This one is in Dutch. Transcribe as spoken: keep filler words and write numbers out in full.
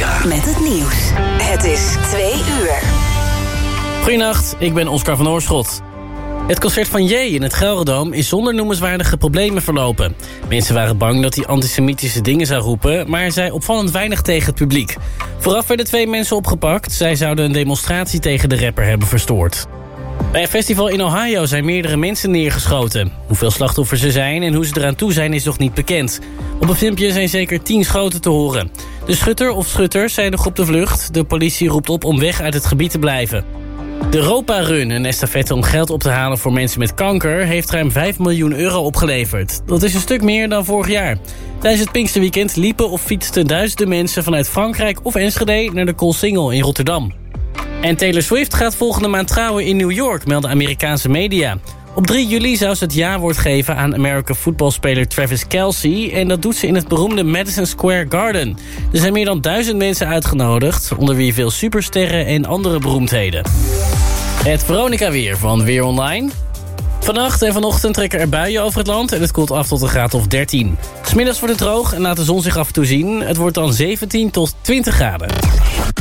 Veronica. Met het nieuws. Het is twee uur. Goedenacht, ik ben Oscar van Oorschot. Het concert van J in het Gelredome is zonder noemenswaardige problemen verlopen. Mensen waren bang dat hij antisemitische dingen zou roepen, maar hij zei opvallend weinig tegen het publiek. Vooraf werden twee mensen opgepakt. Zij zouden een demonstratie tegen de rapper hebben verstoord. Bij een festival in Ohio zijn meerdere mensen neergeschoten. Hoeveel slachtoffers er zijn en hoe ze eraan toe zijn is nog niet bekend. Op een filmpje zijn zeker tien schoten te horen. De schutter of schutters zijn nog op de vlucht. De politie roept op om weg uit het gebied te blijven. De Europa Run, een estafette om geld op te halen voor mensen met kanker, heeft ruim vijf miljoen euro opgeleverd. Dat is een stuk meer dan vorig jaar. Tijdens het Pinksterweekend liepen of fietsten duizenden mensen vanuit Frankrijk of Enschede naar de Koolsingel in Rotterdam. En Taylor Swift gaat volgende maand trouwen in New York, melden Amerikaanse media. Op drie juli zou ze het ja-woord geven aan American voetbalspeler Travis Kelce, en dat doet ze in het beroemde Madison Square Garden. Er zijn meer dan duizend mensen uitgenodigd, onder wie veel supersterren en andere beroemdheden. Het Veronica-weer van Weer Online. Vannacht en vanochtend trekken er buien over het land en het koelt af tot een graad of dertien. 'S Middags wordt het droog en laat de zon zich af en toe zien. Het wordt dan zeventien tot twintig graden.